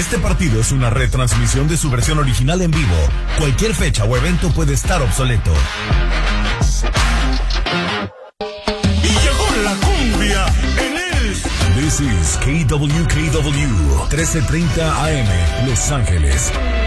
Este partido es una retransmisión de su versión original en vivo. Cualquier fecha o evento puede estar obsoleto. Y llegó la cumbia en el... This is KWKW 1330 AM, Los Ángeles.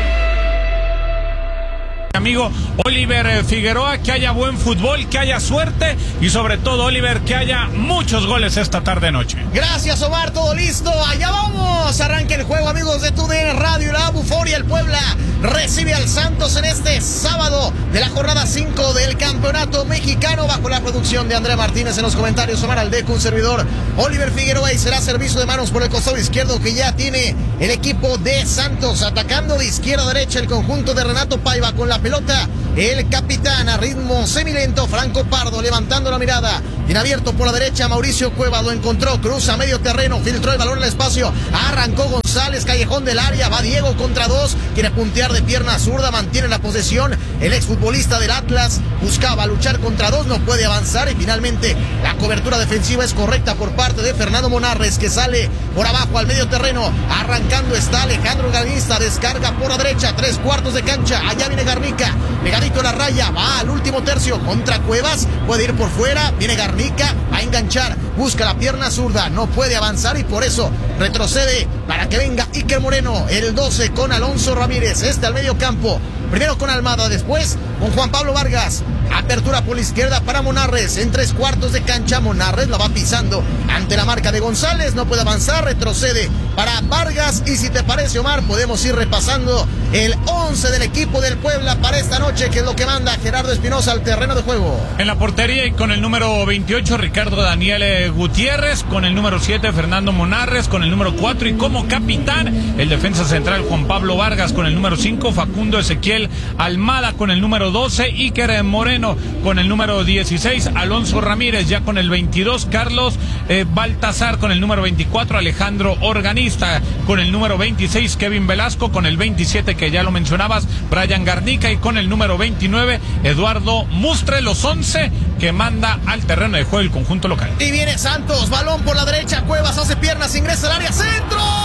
Amigo Oliver Figueroa, que haya buen fútbol, que haya suerte y sobre todo, Oliver, que haya muchos goles esta tarde-noche. Gracias, Omar, todo listo, allá vamos, arranca el juego, amigos de TUDN Radio, la Buforia, el Puebla recibe al Santos en este sábado de la jornada 5 del Campeonato Mexicano, bajo la producción de André Martínez. En los comentarios, Omar Aldeco, un servidor, Oliver Figueroa, y será servicio de manos por el costado izquierdo que ya tiene el equipo de Santos, atacando de izquierda a derecha el conjunto de Renato Paiva con la pelota. El capitán a ritmo semilento, Franco Pardo, levantando la mirada. Bien abierto por la derecha, Mauricio Cueva lo encontró, cruza medio terreno, filtró el balón al espacio, arrancó González, callejón del área, va Diego contra dos, quiere puntear de pierna zurda, mantiene la posesión. El exfutbolista del Atlas buscaba luchar contra dos, no puede avanzar, y finalmente la cobertura defensiva es correcta por parte de Fernando Monarres, que sale por abajo al medio terreno. Arrancando está Alejandro Organista, descarga por la derecha, 3/4 de cancha, allá viene Garnica, pegadito a la raya, va al último tercio contra Cuevas, puede ir por fuera, viene Garnica a enganchar, busca la pierna zurda, no puede avanzar y por eso retrocede para que venga Iker Moreno, el 12 con Alonso Ramírez, al medio campo, primero con Almada, después con Juan Pablo Vargas. Apertura por la izquierda para Monarres, en 3/4 de cancha, Monarres la va pisando ante la marca de González, no puede avanzar, retrocede para Vargas, y si te parece, Omar, podemos ir repasando el 11 del equipo del Puebla para esta noche, que es lo que manda Gerardo Espinosa al terreno de juego. En la portería, y con el número 28, Ricardo Daniel Gutiérrez, con el número 7, Fernando Monarres, con el número 4, y como capitán, el defensa central Juan Pablo Vargas, con el número 5, Facundo Ezequiel Almada, con el número 12, Iker Moreno con el número 16, Alonso Ramírez ya con el 22, Carlos Baltazar con el número 24, Alejandro Organista con el número 26, Kevin Velasco con el 27, que ya lo mencionabas, Brian Garnica, y con el número 29, Eduardo Mustre, los 11 que manda al terreno de juego el conjunto local. Y viene Santos, balón por la derecha, Cuevas hace piernas, ingresa al área, centro.